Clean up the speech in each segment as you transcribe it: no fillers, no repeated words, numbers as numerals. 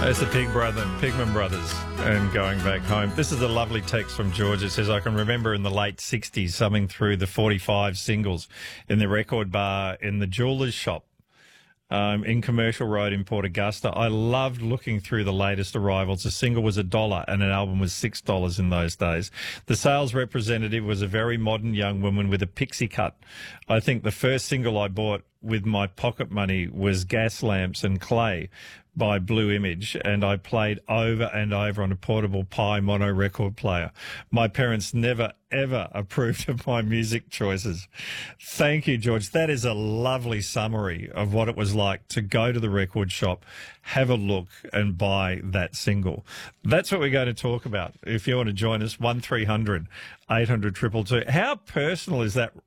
That's the Pigman Brothers, and Going Back Home. This is a lovely text from George. It says, I can remember in the late 60s, summing through the 45 singles in the record bar in the jeweller's shop in Commercial Road in Port Augusta. I loved looking through the latest arrivals. A single was $1 and an album was $6 in those days. The sales representative was a very modern young woman with a pixie cut. I think the first single I bought with my pocket money was Gas Lamps and Clay by Blue Image, and I played over and over on a portable Pi mono record player. My parents never, ever approved of my music choices. Thank you, George. That is a lovely summary of what it was like to go to the record shop, have a look, and buy that single. That's what we're going to talk about. If you want to join us, 1300 800 222. How personal is that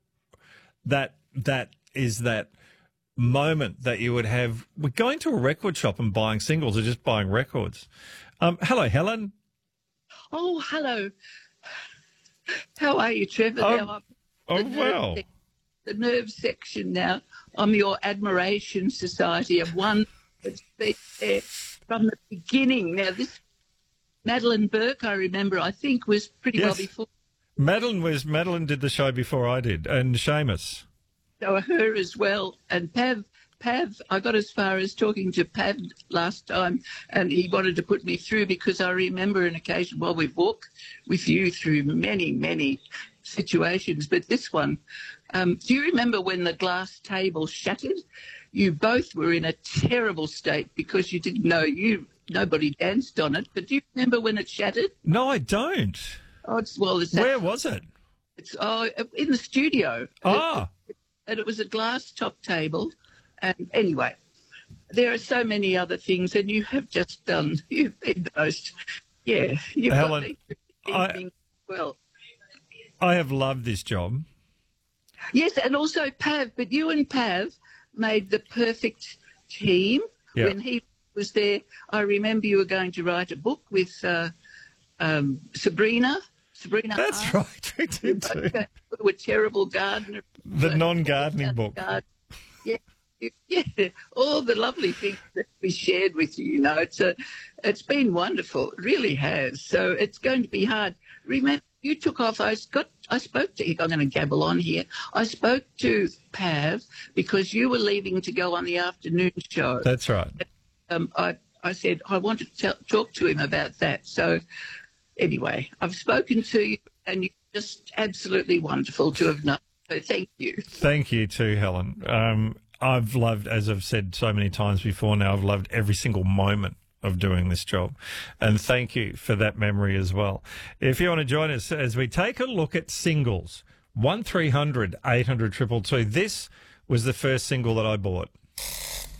moment that you would have with going to a record shop and buying singles or just buying records? Hello, Helen. Oh, hello. How are you, Trevor? Well. The nerve section now. I'm your admiration society of one that's been there from the beginning. Now, this Madeline Burke, I remember, I think, was pretty well before. Madeline did the show before I did, and Seamus. So her as well. And Pav, I got as far as talking to Pav last time, and he wanted to put me through because I remember an occasion while we've walked with you through many, many situations. But this one, do you remember when the glass table shattered? You both were in a terrible state because you didn't know nobody danced on it. But do you remember when it shattered? No, I don't. Where was it? It's in the studio. And it was a glass top table. And anyway, there are so many other things, and you have just done, you've been the most, you've Helen, got things well. I have loved this job. Yes, and also Pav, but you and Pav made the perfect team. Yep. When he was there. I remember you were going to write a book with Sabrina. That's right, we did too. We were terrible gardeners. The non-gardening book. Yeah, all the lovely things that we shared with you. It's been wonderful. It really has. So it's going to be hard. Remember, you took off. I spoke to. I'm going to gabble on here. I spoke to Pav because you were leaving to go on the afternoon show. That's right. I said I want to talk to him about that. So anyway, I've spoken to you, and you're just absolutely wonderful to have known. So thank you. Thank you too, Helen. I've loved, as I've said so many times before now, I've loved every single moment of doing this job. And thank you for that memory as well. If you want to join us as we take a look at singles, 1300 800 222. This was the first single that I bought.